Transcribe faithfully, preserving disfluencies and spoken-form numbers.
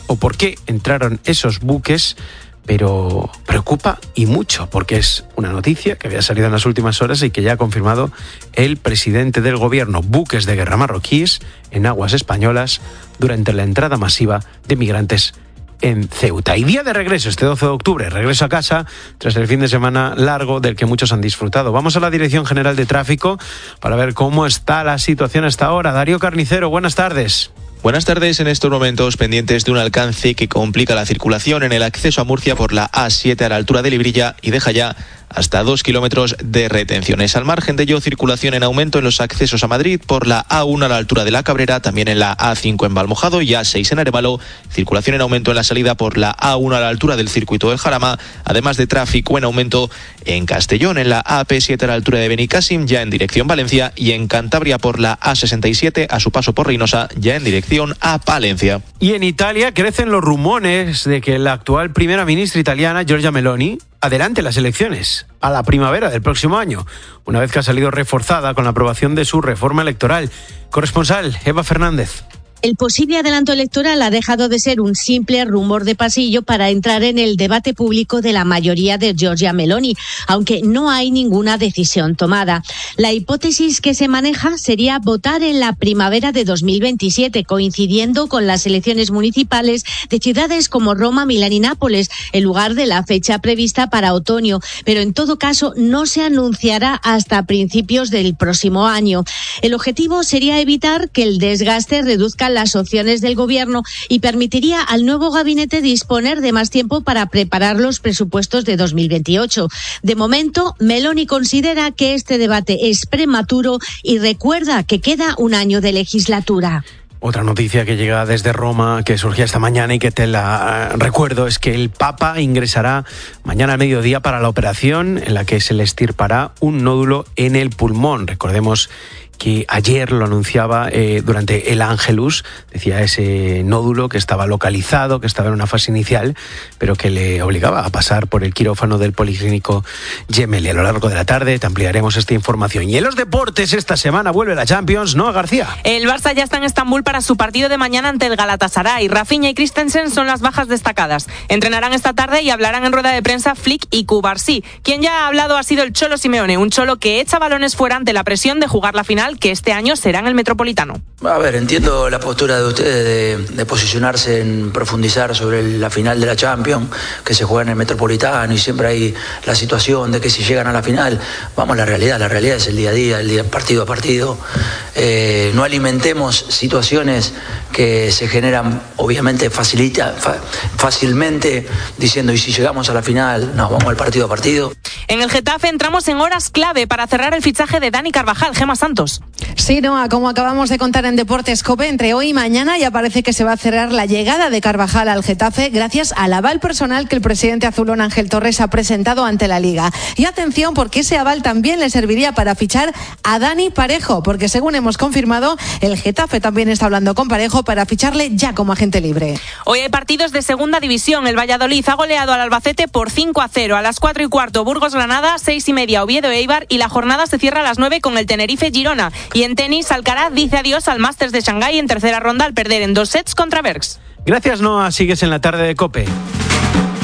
o por qué entraron esos buques, pero preocupa y mucho, porque es una noticia que había salido en las últimas horas y que ya ha confirmado el presidente del gobierno: buques de guerra marroquíes en aguas españolas durante la entrada masiva de migrantes en Ceuta. Y día de regreso, este doce de octubre, regreso a casa tras el fin de semana largo del que muchos han disfrutado. Vamos a la Dirección General de Tráfico para ver cómo está la situación hasta ahora. Darío Carnicero, buenas tardes. Buenas tardes. En estos momentos pendientes de un alcance que complica la circulación en el acceso a Murcia por la A siete a la altura de Librilla y deja ya hasta dos kilómetros de retenciones. Al margen de ello, circulación en aumento en los accesos a Madrid por la A uno a la altura de la Cabrera, también en la A cinco en Valmojado y A seis en Arévalo. Circulación en aumento en la salida por la A uno a la altura del circuito del Jarama, además de tráfico en aumento en Castellón, en la A P siete a la altura de Benicàssim, ya en dirección Valencia, y en Cantabria por la A sesenta y siete a su paso por Reynosa, ya en dirección a Palencia. Y en Italia crecen los rumores de que la actual primera ministra italiana, Giorgia Meloni, adelante las elecciones a la primavera del próximo año, una vez que ha salido reforzada con la aprobación de su reforma electoral. Corresponsal Eva Fernández. El posible adelanto electoral ha dejado de ser un simple rumor de pasillo para entrar en el debate público de la mayoría de Giorgia Meloni, aunque no hay ninguna decisión tomada. La hipótesis que se maneja sería votar en la primavera de dos mil veintisiete, coincidiendo con las elecciones municipales de ciudades como Roma, Milán y Nápoles, en lugar de la fecha prevista para otoño. Pero en todo caso no se anunciará hasta principios del próximo año. El objetivo sería evitar que el desgaste reduzca las opciones del gobierno y permitiría al nuevo gabinete disponer de más tiempo para preparar los presupuestos de dos mil veintiocho. De momento, Meloni considera que este debate es prematuro y recuerda que queda un año de legislatura. Otra noticia que llega desde Roma, que surgía esta mañana y que te la recuerdo, es que el Papa ingresará mañana al mediodía para la operación en la que se le extirpará un nódulo en el pulmón. Recordemos que ayer lo anunciaba eh, durante el Ángelus, decía ese nódulo que estaba localizado, que estaba en una fase inicial, pero que le obligaba a pasar por el quirófano del Policlínico Gemelli. A lo largo de la tarde te ampliaremos esta información. Y en los deportes, esta semana vuelve la Champions, ¿no, García? El Barça ya está en Estambul para su partido de mañana ante el Galatasaray. Rafinha y Christensen son las bajas destacadas. Entrenarán esta tarde y hablarán en rueda de prensa Flick y Cubarsí. Quien ya ha hablado ha sido el Cholo Simeone, un Cholo que echa balones fuera ante la presión de jugar la final, que este año será en el Metropolitano. A ver, entiendo la postura de ustedes de, de posicionarse en profundizar sobre la final de la Champions, que se juega en el Metropolitano y siempre hay la situación de que si llegan a la final, vamos a la realidad, la realidad es el día a día, el día partido a partido. Eh, no alimentemos situaciones que se generan obviamente facilita, fa, fácilmente diciendo y si llegamos a la final, no, vamos al partido a partido. En el Getafe entramos en horas clave para cerrar el fichaje de Dani Carvajal. Gemma Santos. Sí, Noa, como acabamos de contar en Deportes COPE, entre hoy y mañana ya parece que se va a cerrar la llegada de Carvajal al Getafe gracias al aval personal que el presidente azulón Ángel Torres ha presentado ante la Liga. Y atención, porque ese aval también le serviría para fichar a Dani Parejo, porque según hemos confirmado, el Getafe también está hablando con Parejo para ficharle ya como agente libre. Hoy hay partidos de segunda división. El Valladolid ha goleado al Albacete por cinco a cero. A las cuatro y cuarto, Burgos-Granada, seis y media, Oviedo-Eibar, y la jornada se cierra a las nueve con el Tenerife-Girona. Y en tenis, Alcaraz dice adiós al Masters de Shanghái en tercera ronda al perder en dos sets contra Bergs. Gracias, Noa. Sigues en la tarde de COPE.